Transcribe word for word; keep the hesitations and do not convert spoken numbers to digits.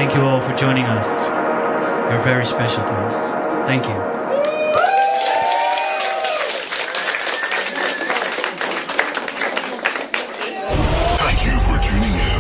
Thank you all for joining us. You're very special to us. Thank you.